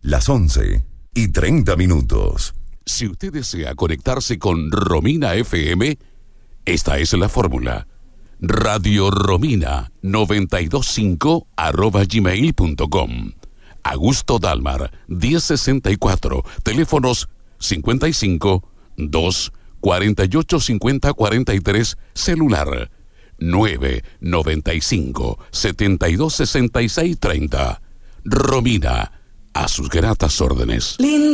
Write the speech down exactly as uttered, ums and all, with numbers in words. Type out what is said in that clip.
las once y treinta minutos. Si usted desea conectarse con Romina F M, esta es la fórmula. Radio Romina noventa y dos punto cinco arroba gmail punto com. Augusto Dalmar, diez sesenta y cuatro, teléfonos cincuenta y cinco, dos, cuarenta y ocho, cincuenta, cuarenta y tres, celular nueve, noventa y cinco, setenta y dos, sesenta y seis, treinta. Romina, a sus gratas órdenes.